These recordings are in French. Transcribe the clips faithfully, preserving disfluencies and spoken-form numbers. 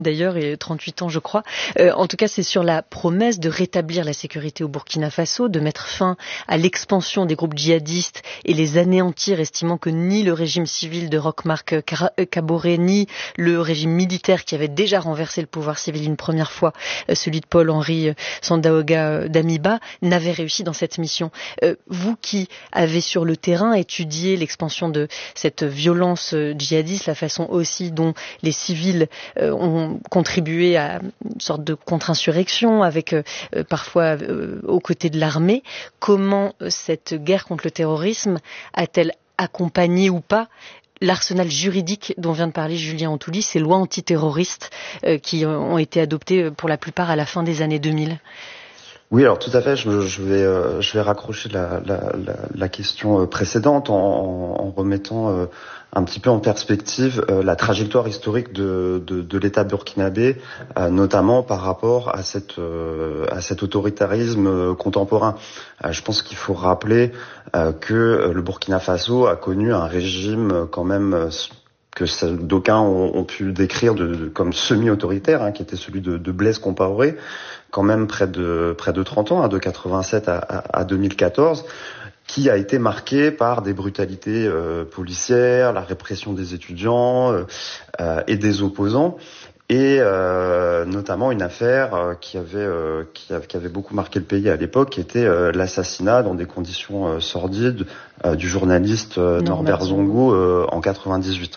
d'ailleurs, et trente-huit ans je crois. Euh, en tout cas, c'est sur la promesse de rétablir la sécurité au Burkina Faso, de mettre fin à l'expansion des groupes djihadistes et les anéantir, estimant que ni le régime civil de Roch-Marc Kaboré, ni le régime militaire qui avait déjà renversé le pouvoir civil une première fois, euh, celui de Paul-Henri Sandaoga Damiba, n'avaient réussi dans cette mission. Euh, vous qui avez sur le terrain étudié l'expansion de cette violence djihadiste, la façon aussi dont les civils euh, ont contribué à une sorte de contre-insurrection avec euh, parfois euh, aux côtés de l'armée. Comment euh, cette guerre contre le terrorisme a-t-elle accompagné ou pas l'arsenal juridique dont vient de parler Julien Antouli, ces lois antiterroristes euh, qui ont été adoptées pour la plupart à la fin des années deux mille? Oui, alors tout à fait. Je, je vais, euh, je vais raccrocher la, la, la, la question précédente en, en, en remettant euh, un petit peu en perspective euh, la trajectoire historique de, de, de l'État burkinabé, euh, notamment par rapport à cette, euh, à cet autoritarisme euh, contemporain. Euh, je pense qu'il faut rappeler euh, que le Burkina Faso a connu un régime euh, quand même euh, que d'aucuns ont, ont pu décrire de, de, comme semi-autoritaire, hein, qui était celui de, de Blaise Compaoré, quand même près de près de trente ans, hein, de quatre-vingt-sept à, à, à deux mille quatorze, qui a été marqué par des brutalités euh, policières, la répression des étudiants euh, euh, et des opposants, et euh, notamment une affaire euh, qui avait euh, qui, avait, qui avait beaucoup marqué le pays à l'époque, qui était euh, l'assassinat dans des conditions euh, sordides euh, du journaliste euh, Norbert Zongo euh, en quatre-vingt-dix-huit.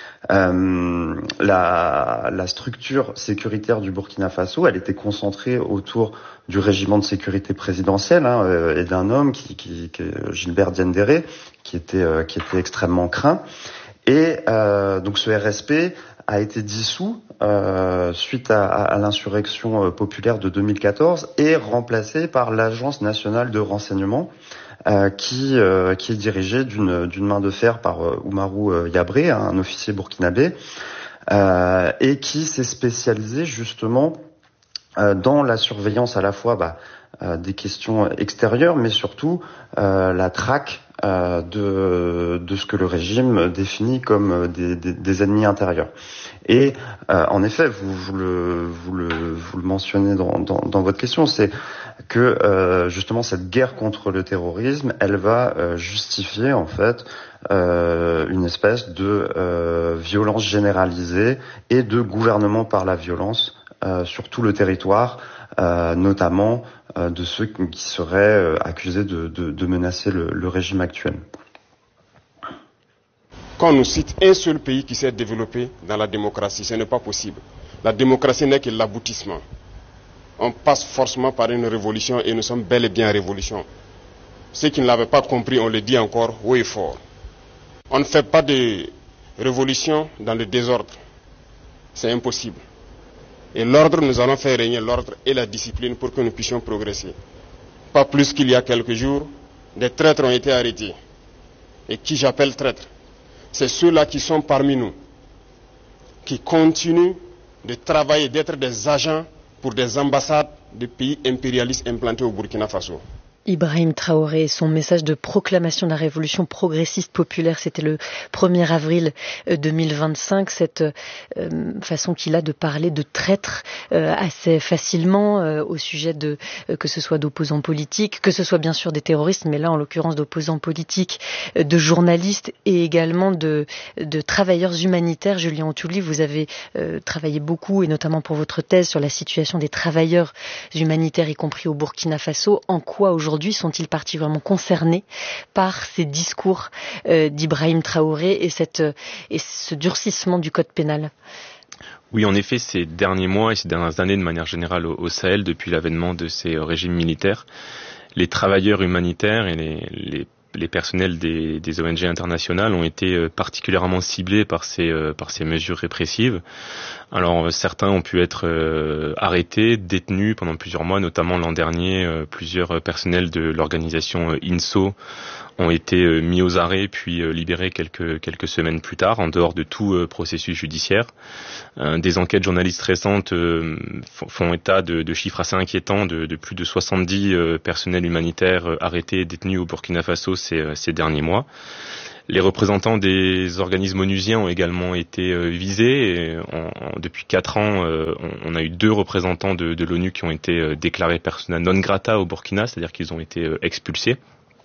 Euh, la, la structure sécuritaire du Burkina Faso, elle était concentrée autour du régiment de sécurité présidentielle, hein, euh, et d'un homme qui, qui, qui Gilbert Diendéré, qui était euh, qui était extrêmement craint. Et euh, donc ce R S P a été dissous euh, suite à, à, à l'insurrection populaire de deux mille quatorze et remplacé par l'Agence nationale de renseignement. Euh, qui, euh, qui est dirigé d'une, d'une main de fer par euh, Oumarou euh, Yabré, un officier burkinabé, euh, et qui s'est spécialisé justement euh, dans la surveillance à la fois bah, euh, des questions extérieures, mais surtout euh, la traque euh, de, de ce que le régime définit comme des, des, des ennemis intérieurs. Et euh, en effet, vous, vous, le, vous, le, vous le mentionnez dans, dans, dans votre question, c'est que euh, justement cette guerre contre le terrorisme, elle va euh, justifier en fait euh, une espèce de euh, violence généralisée et de gouvernement par la violence euh, sur tout le territoire, euh, notamment euh, de ceux qui seraient euh, accusés de, de, de menacer le, le régime actuel. Quand on nous cite un seul pays qui s'est développé dans la démocratie, ce n'est pas possible. La démocratie n'est que l'aboutissement. On passe forcément par une révolution et nous sommes bel et bien en révolution. Ceux qui ne l'avaient pas compris, on le dit encore haut et fort. On ne fait pas de révolution dans le désordre. C'est impossible. Et l'ordre, nous allons faire régner l'ordre et la discipline pour que nous puissions progresser. Pas plus qu'il y a quelques jours, des traîtres ont été arrêtés. Et qui j'appelle traîtres? C'est ceux-là qui sont parmi nous, qui continuent de travailler, d'être des agents pour des ambassades de pays impérialistes implantés au Burkina Faso. Ibrahim Traoré, son message de proclamation de la révolution progressiste populaire, c'était le premier avril deux mille vingt-cinq, cette euh, façon qu'il a de parler de traîtres euh, assez facilement euh, au sujet de euh, que ce soit d'opposants politiques, que ce soit bien sûr des terroristes, mais là en l'occurrence d'opposants politiques, euh, de journalistes et également de, de travailleurs humanitaires. Julien Antouli, vous avez euh, travaillé beaucoup et notamment pour votre thèse sur la situation des travailleurs humanitaires, y compris au Burkina Faso. En quoi aujourd'hui Aujourd'hui, sont-ils particulièrement concernés par ces discours euh, d'Ibrahim Traoré et, cette, euh, et ce durcissement du code pénal? Oui, en effet, ces derniers mois et ces dernières années, de manière générale au, au Sahel, depuis l'avènement de ces euh, régimes militaires, les travailleurs humanitaires et les, les les personnels des, des O N G internationales ont été particulièrement ciblés par ces, par ces mesures répressives. Alors certains ont pu être euh, arrêtés, détenus pendant plusieurs mois, notamment l'an dernier, euh, plusieurs personnels de l'organisation euh, I N S O ont été euh, mis aux arrêts puis euh, libérés quelques quelques semaines plus tard, en dehors de tout euh, processus judiciaire. Euh, des enquêtes journalistes récentes euh, font état de, de chiffres assez inquiétants de, de plus de soixante-dix euh, personnels humanitaires euh, arrêtés et détenus au Burkina Faso ces, euh, ces derniers mois. Les représentants des organismes onusiens ont également été euh, visés. Et en, en, depuis quatre ans, euh, on, on a eu deux représentants de, de l'ONU qui ont été euh, déclarés persona non grata au Burkina, c'est-à-dire qu'ils ont été euh, expulsés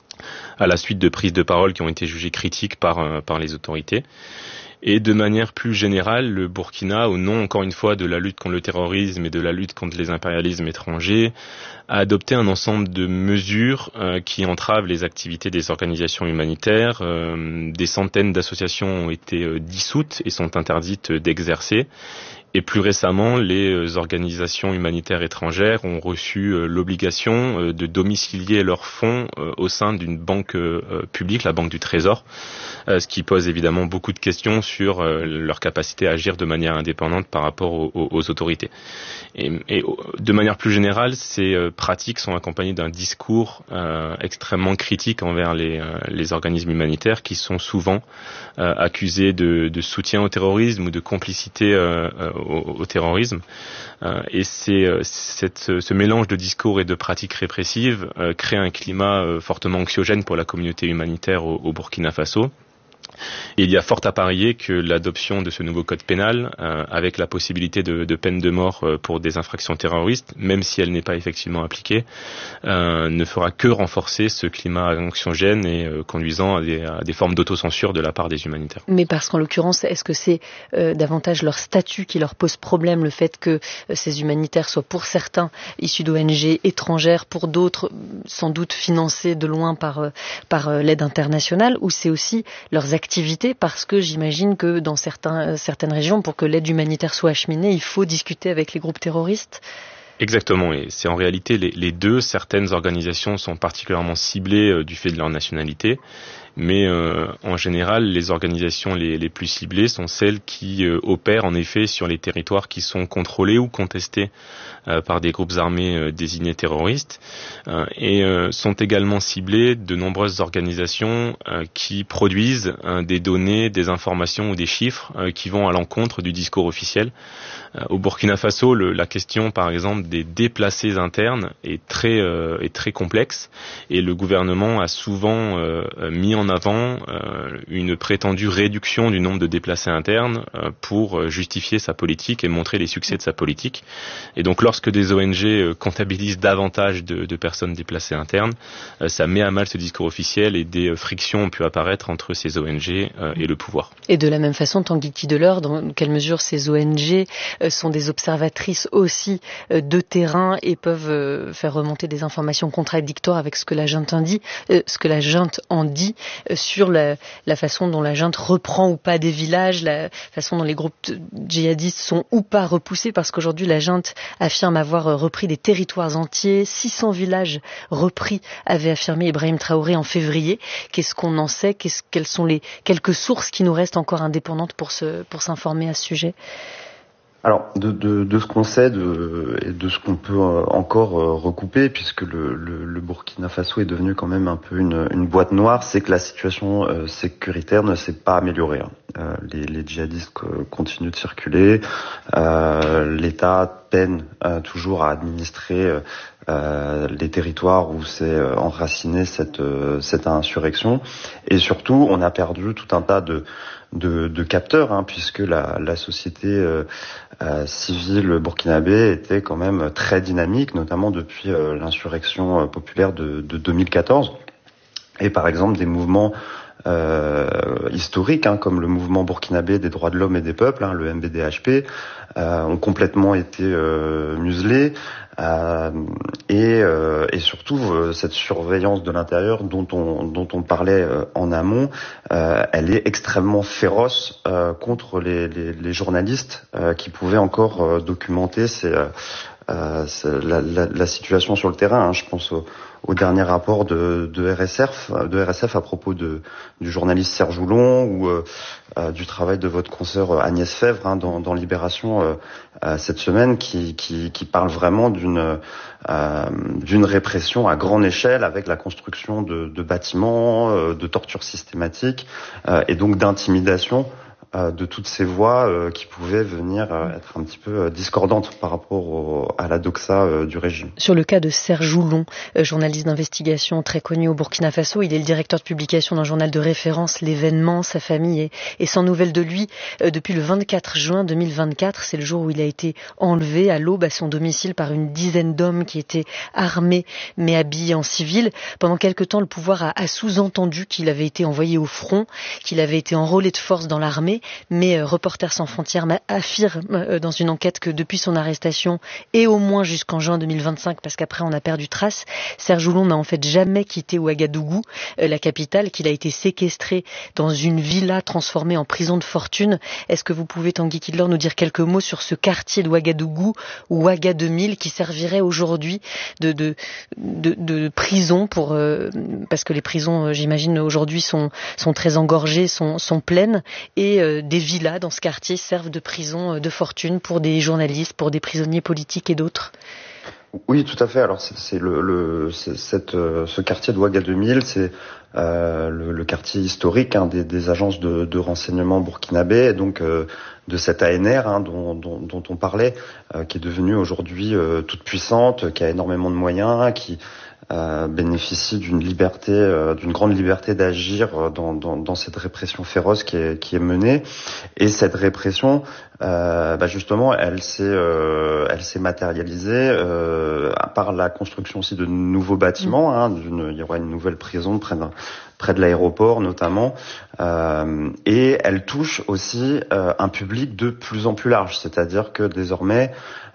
à la suite de prises de parole qui ont été jugées critiques par, euh, par les autorités. Et de manière plus générale, le Burkina, au nom encore une fois de la lutte contre le terrorisme et de la lutte contre les impérialismes étrangers, a adopté un ensemble de mesures euh, qui entravent les activités des organisations humanitaires. Euh, des centaines d'associations ont été euh, dissoutes et sont interdites d'exercer. Et plus récemment, les organisations humanitaires étrangères ont reçu euh, l'obligation euh, de domicilier leurs fonds euh, au sein d'une banque euh, publique, la Banque du Trésor, euh, ce qui pose évidemment beaucoup de questions sur euh, leur capacité à agir de manière indépendante par rapport aux, aux autorités. Et, et de manière plus générale, ces euh, pratiques sont accompagnées d'un discours euh, extrêmement critique envers les, euh, les organismes humanitaires qui sont souvent euh, accusés de, de soutien au terrorisme ou de complicité euh, Au, au terrorisme, euh, et c'est cette, ce mélange de discours et de pratiques répressives euh, crée un climat euh, fortement anxiogène pour la communauté humanitaire au, au Burkina Faso. Et il y a fort à parier que l'adoption de ce nouveau code pénal, euh, avec la possibilité de, de peine de mort euh, pour des infractions terroristes, même si elle n'est pas effectivement appliquée, euh, ne fera que renforcer ce climat anxiogène et euh, conduisant à des, à des formes d'autocensure de la part des humanitaires. Mais parce qu'en l'occurrence, est-ce que c'est euh, davantage leur statut qui leur pose problème, le fait que euh, ces humanitaires soient pour certains issus d'O N G étrangères, pour d'autres sans doute financés de loin par, euh, par euh, l'aide internationale, ou c'est aussi leurs activités? Parce que j'imagine que dans certains, certaines régions, pour que l'aide humanitaire soit acheminée, il faut discuter avec les groupes terroristes. Exactement, et c'est en réalité les, les deux. Certaines organisations sont particulièrement ciblées euh, du fait de leur nationalité, mais euh, en général, les organisations les, les plus ciblées sont celles qui euh, opèrent en effet sur les territoires qui sont contrôlés ou contestés euh, par des groupes armés euh, désignés terroristes, euh, et euh, sont également ciblées de nombreuses organisations euh, qui produisent euh, des données, des informations ou des chiffres euh, qui vont à l'encontre du discours officiel. Euh, au Burkina Faso, le, la question par exemple des déplacés internes est très, euh, est très complexe, et le gouvernement a souvent euh, mis en avant euh, une prétendue réduction du nombre de déplacés internes euh, pour justifier sa politique et montrer les succès de sa politique. Et donc lorsque des O N G euh, comptabilisent davantage de, de personnes déplacées internes, euh, ça met à mal ce discours officiel, et des euh, frictions ont pu apparaître entre ces O N G euh, et le pouvoir. Et de la même façon, Tanguy Delors, dans quelle mesure ces O N G euh, sont des observatrices aussi euh, de terrain et peuvent euh, faire remonter des informations contradictoires avec ce que la junte en dit, euh, ce que la junte en dit euh, sur la, la façon dont la junte reprend ou pas des villages, la façon dont les groupes djihadistes sont ou pas repoussés, parce qu'aujourd'hui la junte affirme avoir repris des territoires entiers, six cents villages repris, avait affirmé Ibrahim Traoré en février. Qu'est-ce qu'on en sait? Qu'est-ce, quelles sont les quelques sources qui nous restent encore indépendantes pour se, pour s'informer à ce sujet? Alors, de, de, de ce qu'on sait de, et de ce qu'on peut encore recouper, puisque le, le, le Burkina Faso est devenu quand même un peu une, une boîte noire, c'est que la situation euh, sécuritaire ne s'est pas améliorée. Hein. Euh, les, les djihadistes continuent de circuler, euh, l'État peine euh, toujours à administrer euh, les territoires où s'est euh, enracinée cette, euh, cette insurrection, et surtout, on a perdu tout un tas de De, de capteurs, hein, puisque la, la société euh, euh, civile burkinabé était quand même très dynamique, notamment depuis euh, l'insurrection euh, populaire de, de deux mille quatorze. Et par exemple, des mouvements euh, historiques, hein, comme le mouvement burkinabé des droits de l'homme et des peuples, hein, le M B D H P, euh, ont complètement été euh, muselés. Euh, et, euh, et surtout euh, cette surveillance de l'intérieur dont on dont on parlait euh, en amont, euh, elle est extrêmement féroce euh, contre les, les, les journalistes euh, qui pouvaient encore euh, documenter ces, euh, ces, la, la, la situation sur le terrain. Hein. Je pense au, au dernier rapport de, de R S F, de R S F à propos de du journaliste Serge Oulon, ou euh, euh, du travail de votre consoeur Agnès Fèvre, hein, dans, dans Libération euh, euh, cette semaine, qui, qui, qui parle vraiment d'une euh, d'une répression à grande échelle, avec la construction de, de bâtiments, euh, de tortures systématiques euh, et donc d'intimidation euh, de toutes ces voix euh, qui pouvaient venir euh, être un petit peu euh, discordantes par rapport au, à la doxa euh, du régime. Sur le cas de Serge Joulon, euh, journaliste d'investigation très connu au Burkina Faso, il est le directeur de publication d'un journal de référence, L'événement. Sa famille est, est sans nouvelles de lui euh, depuis le vingt-quatre juin deux mille vingt-quatre. C'est le jour où il a été enlevé à l'aube à son domicile par une dizaine d'hommes qui étaient armés mais habillés en civil. Pendant quelque temps, le pouvoir a, a sous-entendu qu'il avait été envoyé au front, qu'il avait été enrôlé de force dans l'armée, mais euh, Reporters sans frontières affirme euh, dans une enquête que depuis son arrestation et au moins jusqu'en juin deux mille vingt-cinq, parce qu'après on a perdu trace, Serge Joulon n'a en fait jamais quitté Ouagadougou, euh, la capitale, qu'il a été séquestré dans une villa transformée en prison de fortune. Est-ce que vous pouvez, Tanguy Kidlor, nous dire quelques mots sur ce quartier de Ouagadougou, Ouaga deux mille, qui servirait aujourd'hui de, de, de, de prison pour, euh, parce que les prisons, euh, j'imagine, aujourd'hui sont, sont très engorgées, sont, sont pleines, et euh, des villas dans ce quartier servent de prison euh, de fortune pour des journalistes, pour des prisonniers politiques et d'autres. Oui, tout à fait. Alors c'est, c'est le, le c'est, cette, euh, ce quartier de Ouaga deux mille, c'est euh, le, le quartier historique hein, des, des agences de, de renseignement burkinabé, et donc euh, de cette A N R hein, dont, dont, dont on parlait, euh, qui est devenue aujourd'hui euh, toute puissante, qui a énormément de moyens, qui euh, bénéficie d'une liberté, euh, d'une grande liberté d'agir dans, dans, dans cette répression féroce qui est, qui est menée. Et cette répression, euh, bah justement, elle s'est, euh, elle s'est matérialisée euh, par la construction aussi de nouveaux bâtiments. Hein, d'une, il y aura une nouvelle prison près de, près de l'aéroport notamment, euh, et elle touche aussi euh, un public de plus en plus large. C'est-à-dire que désormais,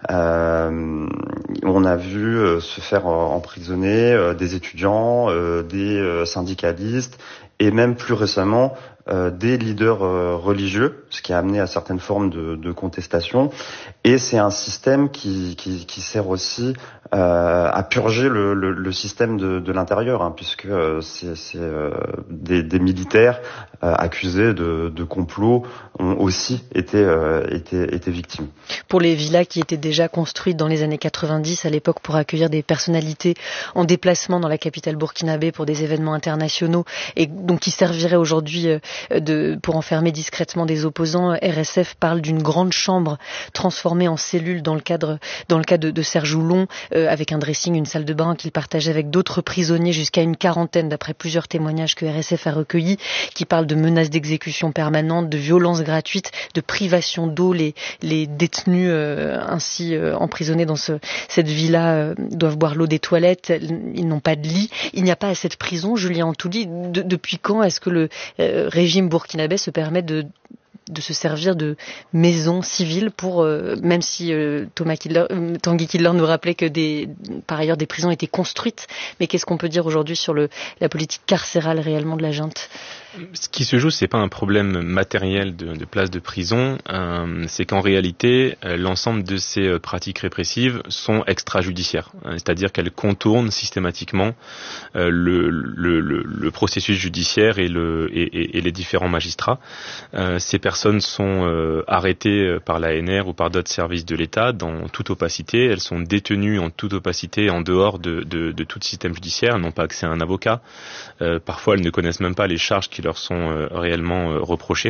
euh, on a vu euh, se faire euh, emprisonner euh, des étudiants, euh, des euh, syndicalistes, et même plus récemment euh, des leaders euh, religieux, ce qui a amené à certaines formes de, de contestation. Et c'est un système qui, qui, qui sert aussi euh, à purger le, le, le système de, de l'intérieur, hein, puisque euh, c'est, c'est euh, des, des militaires euh, accusés de, de complot ont aussi été, euh, été, été victimes. Pour les villas qui étaient déjà construites dans les années quatre-vingt-dix, à l'époque pour accueillir des personnalités en déplacement dans la capitale burkinabé pour des événements internationaux, et donc qui serviraient aujourd'hui de, pour enfermer discrètement des opposants, R S F parle d'une grande chambre transformée en cellule dans le cadre, dans le cas de, de Serge Joulon, euh, avec un dressing, une salle de bain qu'il partageait avec d'autres prisonniers, jusqu'à une quarantaine, d'après plusieurs témoignages que R S F a recueillis, qui parlent de menaces d'exécution permanentes, de violences gratuites, de privation d'eau. Les, les détenus euh, ainsi euh, emprisonnés dans ce, cette villa euh, doivent boire l'eau des toilettes, ils n'ont pas de lit. Il n'y a pas à cette prison, Julien Antouli, de, depuis quand est-ce que le euh, régime burkinabé se permet de de se servir de maisons civiles pour, euh, même si euh, Thomas Kidlor, euh, Tanguy Kidlor nous rappelait que des, par ailleurs des prisons étaient construites, mais qu'est-ce qu'on peut dire aujourd'hui sur le, la politique carcérale réellement de la junte ? Ce qui se joue, c'est pas un problème matériel de, de place de prison, euh, c'est qu'en réalité, euh, l'ensemble de ces euh, pratiques répressives sont extrajudiciaires, hein, c'est-à-dire qu'elles contournent systématiquement euh, le, le, le, le processus judiciaire et, le, et, et, et les différents magistrats. Euh, ces personnes sont euh, arrêtées par l'A N R ou par d'autres services de l'État dans toute opacité. Elles sont détenues en toute opacité, en dehors de, de, de tout système judiciaire. Elles n'ont pas accès à un avocat. Euh, parfois, elles ne connaissent même pas les charges qui leur sont euh, réellement euh, reprochées.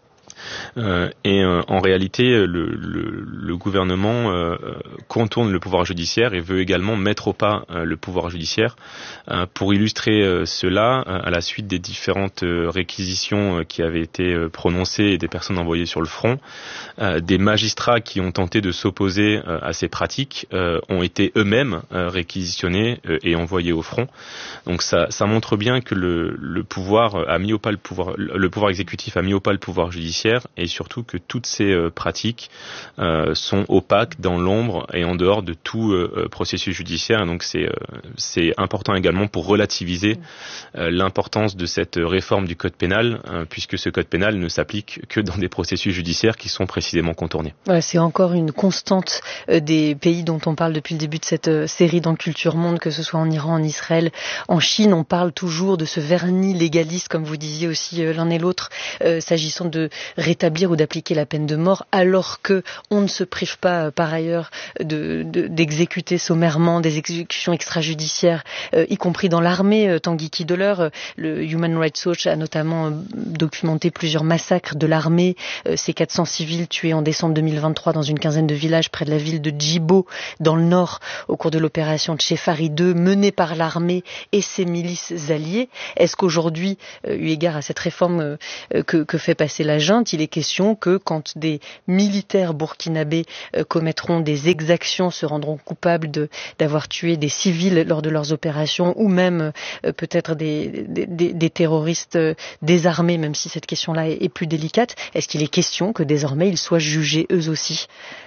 Euh, et euh, en réalité, le, le, le gouvernement euh, contourne le pouvoir judiciaire et veut également mettre au pas euh, le pouvoir judiciaire. Euh, pour illustrer euh, cela, euh, à la suite des différentes euh, réquisitions euh, qui avaient été euh, prononcées et des personnes envoyées sur le front, euh, des magistrats qui ont tenté de s'opposer euh, à ces pratiques euh, ont été eux-mêmes euh, réquisitionnés euh, et envoyés au front. Donc ça, ça montre bien que le, le pouvoir a mis au pas le pouvoir, le pouvoir exécutif a mis au pas le pouvoir judiciaire, et surtout que toutes ces euh, pratiques euh, sont opaques, dans l'ombre et en dehors de tout euh, processus judiciaire. Donc c'est, euh, c'est important également pour relativiser euh, l'importance de cette réforme du code pénal, euh, puisque ce code pénal ne s'applique que dans des processus judiciaires qui sont précisément contournés. Ouais, c'est encore une constante euh, des pays dont on parle depuis le début de cette euh, série dans Culture Monde, que ce soit en Iran, en Israël, en Chine. On parle toujours de ce vernis légaliste, comme vous disiez aussi euh, l'un et l'autre, euh, s'agissant de rétablir ou d'appliquer la peine de mort, alors que on ne se prive pas, euh, par ailleurs, de, de, d'exécuter sommairement des exécutions extrajudiciaires, euh, y compris dans l'armée. Euh, Tanguy Kideler, euh, le Human Rights Watch a notamment euh, documenté plusieurs massacres de l'armée, euh, ces quatre cents civils tués en décembre deux mille vingt-trois dans une quinzaine de villages près de la ville de Djibo, dans le nord, au cours de l'opération Tchefari deux, menée par l'armée et ses milices alliées. Est-ce qu'aujourd'hui, euh, eu égard à cette réforme euh, que, que fait passer la junte, il est question que quand des militaires burkinabés euh, commettront des exactions, se rendront coupables de, d'avoir tué des civils lors de leurs opérations, ou même euh, peut-être des, des, des, des terroristes euh, désarmés, même si cette question-là est, est plus délicate, est-ce qu'il est question que désormais ils soient jugés eux aussi ?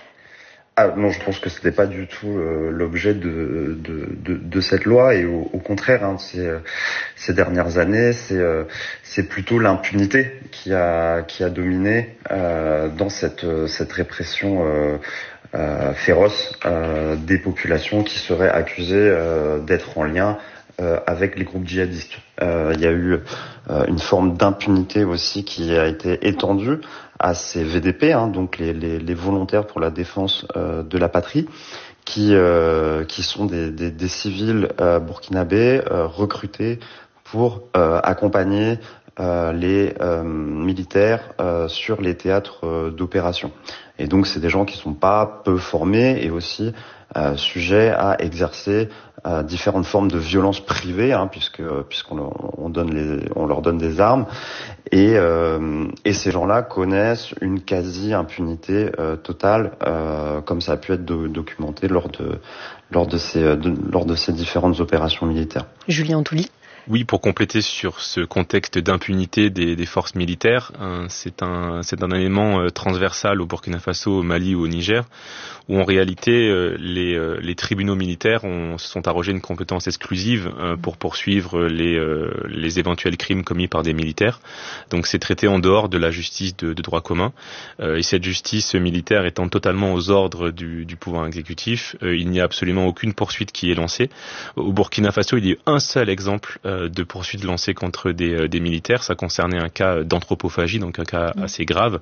Ah, non, je pense que c'était pas du tout euh, l'objet de, de, de, de cette loi, et au, au contraire, hein, c'est, euh, ces dernières années, c'est, euh, c'est plutôt l'impunité qui a, qui a dominé euh, dans cette, cette répression euh, euh, féroce euh, des populations qui seraient accusées euh, d'être en lien euh, avec les groupes djihadistes. Euh, il y a eu euh, une forme d'impunité aussi qui a été étendue à ces V D P, hein, donc les, les, les volontaires pour la défense euh, de la patrie, qui, euh, qui sont des, des, des civils euh, burkinabés euh, recrutés pour euh, accompagner euh, les euh, militaires euh, sur les théâtres euh, d'opération. Et donc c'est des gens qui sont pas peu formés et aussi euh, sujets à exercer euh, différentes formes de violence privée, hein, puisque puisqu'on on donne les, on leur donne des armes. Et, euh, et ces gens-là connaissent une quasi-impunité euh, totale, euh, comme ça a pu être do- documenté lors de lors de ces de, lors de ces différentes opérations militaires. Julien Antouli. Oui, pour compléter sur ce contexte d'impunité des, des forces militaires, hein, c'est un c'est un élément euh, transversal au Burkina Faso, au Mali ou au Niger, où en réalité euh, les euh, les tribunaux militaires ont, se sont arrogés une compétence exclusive euh, pour poursuivre les euh, les éventuels crimes commis par des militaires. Donc c'est traité en dehors de la justice de, de droit commun, euh, et cette justice militaire étant totalement aux ordres du, du pouvoir exécutif, euh, il n'y a absolument aucune poursuite qui est lancée. Au Burkina Faso, il y a eu un seul exemple euh, de poursuites lancées contre des, des militaires. Ça concernait un cas d'anthropophagie, donc un cas assez grave,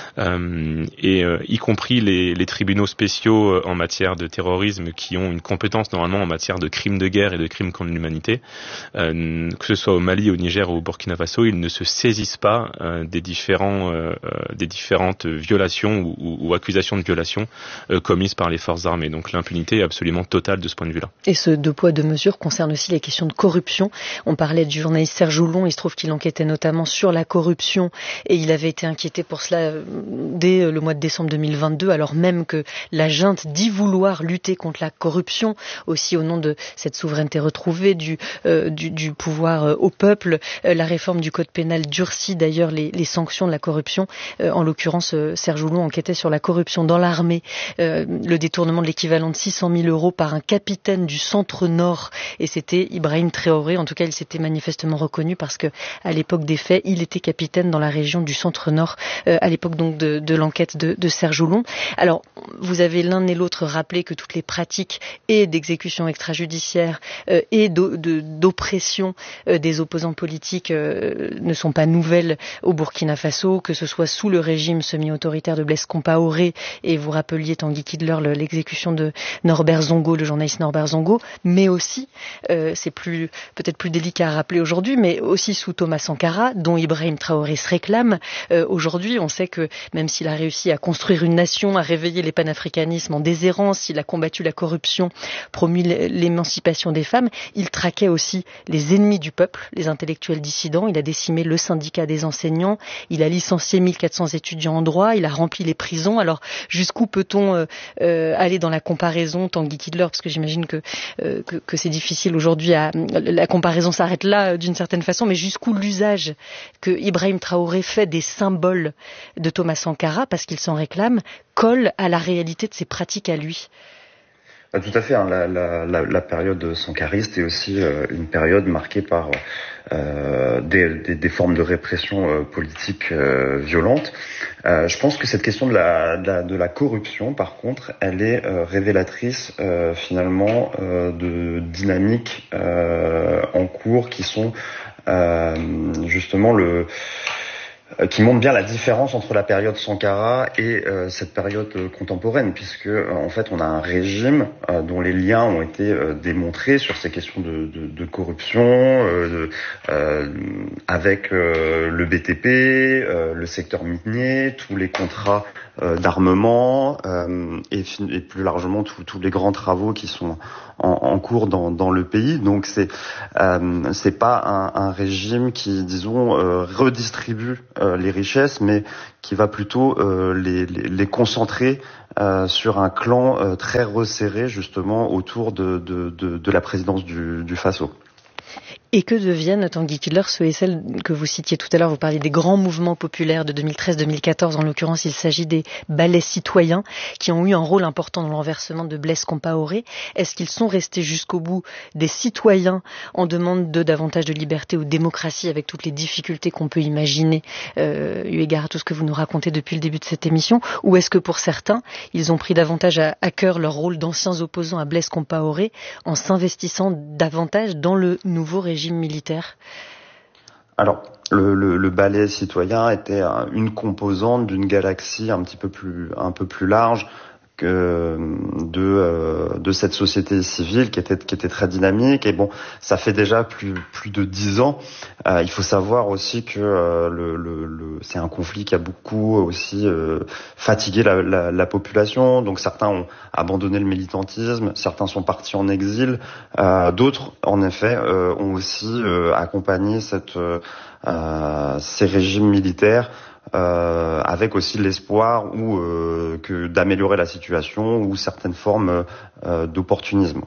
euh, et euh, y compris les, les tribunaux spéciaux en matière de terrorisme qui ont une compétence normalement en matière de crimes de guerre et de crimes contre l'humanité, euh, que ce soit au Mali, au Niger ou au Burkina Faso, ils ne se saisissent pas euh, des différents euh, des différentes violations ou, ou, ou accusations de violations euh, commises par les forces armées. Donc l'impunité est absolument totale de ce point de vue-là. Et ce deux poids deux mesures concerne aussi les questions de corruption. On parlait du journaliste Serge Oulon, il se trouve qu'il enquêtait notamment sur la corruption et il avait été inquiété pour cela dès le mois de décembre deux mille vingt-deux, alors même que la junte dit vouloir lutter contre la corruption, aussi au nom de cette souveraineté retrouvée, du, euh, du, du pouvoir euh, au peuple. Euh, la réforme du code pénal durcit d'ailleurs les, les sanctions de la corruption. Euh, en l'occurrence, euh, Serge Oulon enquêtait sur la corruption dans l'armée, euh, le détournement de l'équivalent de six cent mille euros par un capitaine du centre-nord, et c'était Ibrahim Traoré. En tout cas, il s'était manifestement reconnu parce que, à l'époque des faits, il était capitaine dans la région du centre-nord, euh, à l'époque donc de, de l'enquête de, de Serge Oulon. Alors, vous avez l'un et l'autre rappelé que toutes les pratiques et d'exécution extrajudiciaire euh, et d'o- de, d'oppression euh, des opposants politiques euh, ne sont pas nouvelles au Burkina Faso, que ce soit sous le régime semi-autoritaire de Blaise Compaoré, et vous rappeliez, Tanguy Kidler, le, l'exécution de Norbert Zongo, le journaliste Norbert Zongo, mais aussi, euh, c'est plus peut-être plus délicat à rappeler aujourd'hui, mais aussi sous Thomas Sankara, dont Ibrahim Traoré se réclame. Euh, aujourd'hui, on sait que même s'il a réussi à construire une nation, à réveiller les panafricanismes en déshérence, il a combattu la corruption, promu l'émancipation des femmes, il traquait aussi les ennemis du peuple, les intellectuels dissidents. Il a décimé le syndicat des enseignants, il a licencié mille quatre cents étudiants en droit, il a rempli les prisons. Alors jusqu'où peut-on euh, euh, aller dans la comparaison, Tanguy Kidler, parce que j'imagine que, euh, que, que c'est difficile aujourd'hui, à, la comparaison s'arrête là d'une certaine façon, mais jusqu'où l'usage que Ibrahim Traoré fait des symboles de Thomas Sankara, parce qu'il s'en réclame, colle à la réalité de ses pratiques à lui? Tout à fait, hein, la, la, la, la période sankariste est aussi euh, une période marquée par euh, des, des, des formes de répression euh, politique euh, violente. Euh, je pense que cette question de la, de la, de la corruption, par contre, elle est euh, révélatrice euh, finalement euh, de dynamiques euh, en cours qui sont euh, justement le euh, qui montre bien la différence entre la période Sankara et euh, cette période euh, contemporaine, puisque euh, en fait on a un régime euh, dont les liens ont été euh, démontrés sur ces questions de, de, de corruption, euh, de, euh, avec euh, le B T P, euh, le secteur minier, tous les contrats euh, d'armement euh, et, et plus largement tous, tous les grands travaux qui sont en, en cours dans, dans le pays. Donc c'est euh, c'est pas un, un régime qui, disons, euh, redistribue euh, les richesses, mais qui va plutôt euh, les, les, les concentrer euh, sur un clan euh, très resserré justement autour de, de, de, de la présidence du, du Faso. Et que deviennent, Tanguy Kudler, ceux et celles que vous citiez tout à l'heure, vous parliez des grands mouvements populaires de deux mille treize deux mille quatorze, en l'occurrence il s'agit des ballets citoyens qui ont eu un rôle important dans le renversement de Blaise Compaoré. Est-ce qu'ils sont restés jusqu'au bout des citoyens en demande de davantage de liberté ou de démocratie, avec toutes les difficultés qu'on peut imaginer, euh, eu égard à tout ce que vous nous racontez depuis le début de cette émission, ou est-ce que pour certains, ils ont pris davantage à, à cœur leur rôle d'anciens opposants à Blaise Compaoré en s'investissant davantage dans le nouveau régime militaire? Alors, le, le, le ballet citoyen était une composante d'une galaxie un petit peu plus, un peu plus large que de euh, de cette société civile qui était qui était très dynamique. Et bon, ça fait déjà plus plus de dix ans. Euh, il faut savoir aussi que euh, le, le, le c'est un conflit qui a beaucoup aussi euh, fatigué la, la, la population. Donc certains ont abandonné le militantisme, certains sont partis en exil, euh, d'autres en effet euh, ont aussi euh, accompagné cette euh, euh, ces régimes militaires. Euh, avec aussi l'espoir ou euh, que d'améliorer la situation ou certaines formes euh, d'opportunisme.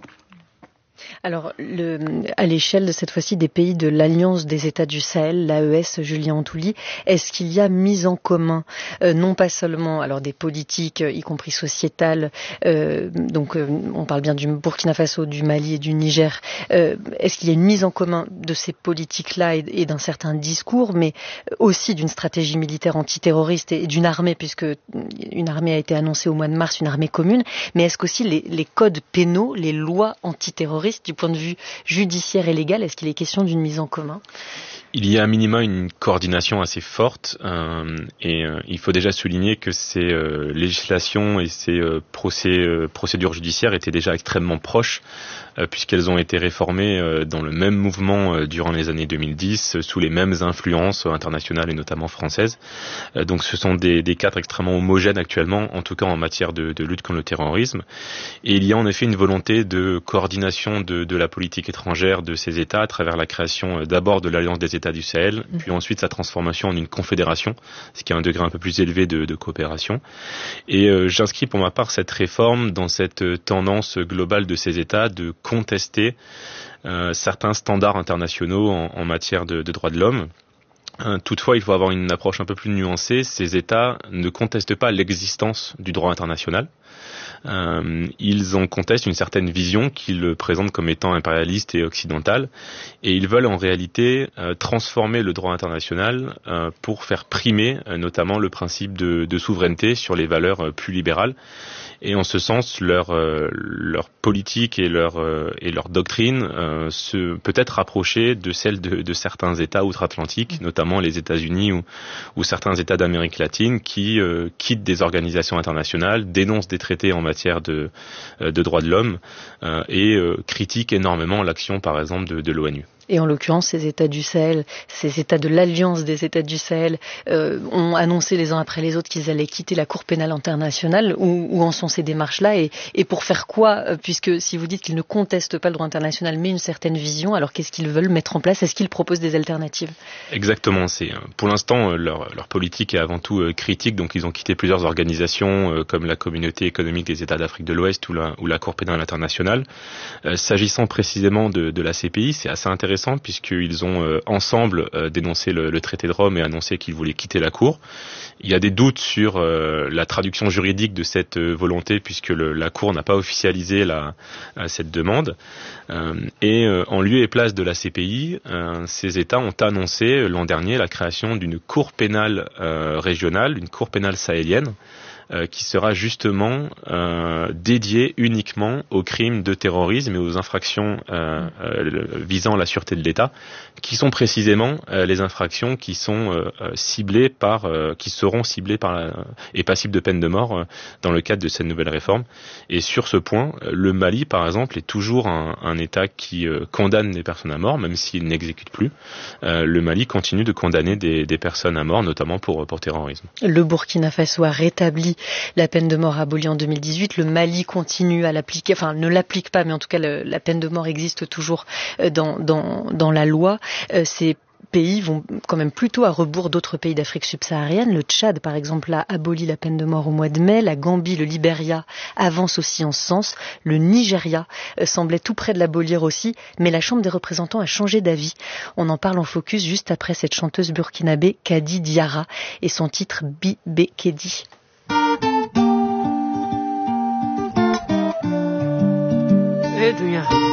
Alors, le, à l'échelle de cette fois-ci des pays de l'Alliance des États du Sahel, l'A E S, Julien Antouli, est-ce qu'il y a mise en commun, euh, non pas seulement alors des politiques, y compris sociétales, euh, donc euh, on parle bien du Burkina Faso, du Mali et du Niger, euh, est-ce qu'il y a une mise en commun de ces politiques-là et, et d'un certain discours, mais aussi d'une stratégie militaire antiterroriste et, et d'une armée, puisque une armée a été annoncée au mois de mars, une armée commune, mais est-ce qu'aussi les, les codes pénaux, les lois antiterroristes, du point de vue judiciaire et légal, est-ce qu'il est question d'une mise en commun ? Il y a à minima une coordination assez forte euh, et euh, il faut déjà souligner que ces euh, législations et ces euh, procès, euh, procédures judiciaires étaient déjà extrêmement proches euh, puisqu'elles ont été réformées euh, dans le même mouvement euh, durant les années deux mille dix euh, sous les mêmes influences euh, internationales et notamment françaises. Euh, donc ce sont des, des cadres extrêmement homogènes actuellement, en tout cas en matière de, de lutte contre le terrorisme. Et il y a en effet une volonté de coordination de, de la politique étrangère de ces États à travers la création euh, d'abord de l'Alliance des États du Sahel, puis ensuite sa transformation en une confédération, ce qui est un degré un peu plus élevé de, de coopération. Et euh, j'inscris pour ma part cette réforme dans cette euh, tendance globale de ces États de contester euh, certains standards internationaux en, en matière de, de droits de l'homme. Euh, toutefois, il faut avoir une approche un peu plus nuancée. Ces États ne contestent pas l'existence du droit international. Euh, ils en contestent une certaine vision qu'ils le présentent comme étant impérialiste et occidentale, et ils veulent en réalité euh, transformer le droit international euh, pour faire primer euh, notamment le principe de, de souveraineté sur les valeurs euh, plus libérales. Et en ce sens, leur euh, leur politique et leur euh, et leur doctrine euh, se peut être rapprochée de celle de, de certains États outre-Atlantique, notamment les États-Unis ou, ou certains États d'Amérique latine, qui euh, quittent des organisations internationales, dénoncent des traités en matière de euh, de droits de l'homme euh, et euh, critiquent énormément l'action, par exemple, de, de l'ONU. Et en l'occurrence, ces États du Sahel, ces États de l'Alliance des États du Sahel euh, ont annoncé les uns après les autres qu'ils allaient quitter la Cour pénale internationale. Où, où en sont ces démarches-là et, et pour faire quoi ? Puisque si vous dites qu'ils ne contestent pas le droit international mais une certaine vision, alors qu'est-ce qu'ils veulent mettre en place ? Est-ce qu'ils proposent des alternatives ? Exactement. C'est, pour l'instant, leur, leur politique est avant tout euh, critique. Donc ils ont quitté plusieurs organisations euh, comme la Communauté économique des États d'Afrique de l'Ouest ou la, ou la Cour pénale internationale. Euh, s'agissant précisément de, de la C P I, c'est assez intéressant puisqu'ils ont euh, ensemble euh, dénoncé le, le traité de Rome et annoncé qu'ils voulaient quitter la Cour. Il y a des doutes sur euh, la traduction juridique de cette euh, volonté puisque le, la Cour n'a pas officialisé la, euh, cette demande. Euh, et euh, en lieu et place de la C P I, euh, ces États ont annoncé l'an dernier la création d'une Cour pénale euh, régionale, une Cour pénale sahélienne, euh, qui sera justement euh, dédié uniquement aux crimes de terrorisme et aux infractions euh, euh, visant la sûreté de l'État, qui sont précisément euh, les infractions qui sont euh, ciblées par, euh, qui seront ciblées par la, et passibles de peine de mort euh, dans le cadre de cette nouvelle réforme. Et sur ce point, le Mali, par exemple, est toujours un, un État qui euh, condamne les personnes à mort, même s'il n'exécute plus. Euh, le Mali continue de condamner des, des personnes à mort, notamment pour, pour terrorisme. Le Burkina Faso a rétabli la peine de mort abolie en deux mille dix-huit. Le Mali continue à l'appliquer, enfin ne l'applique pas, mais en tout cas le, la peine de mort existe toujours dans, dans, dans la loi. Euh, c'est pays vont quand même plutôt à rebours d'autres pays d'Afrique subsaharienne. Le Tchad, par exemple, a aboli la peine de mort au mois de mai. La Gambie, le Libéria avancent aussi en ce sens. Le Nigeria euh, semblait tout près de l'abolir aussi, mais la Chambre des représentants a changé d'avis. On en parle en focus juste après cette chanteuse burkinabé Kadi Diarra et son titre Bi Be Kedi. Hey,